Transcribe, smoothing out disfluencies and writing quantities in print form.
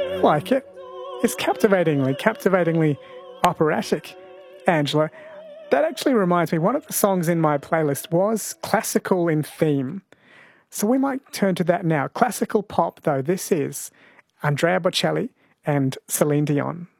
I like it. It's captivatingly operatic, Angela. That actually reminds me, one of the songs in my playlist was classical in theme. So we might turn to that now. Classical pop, though, this is Andrea Bocelli and Celine Dion.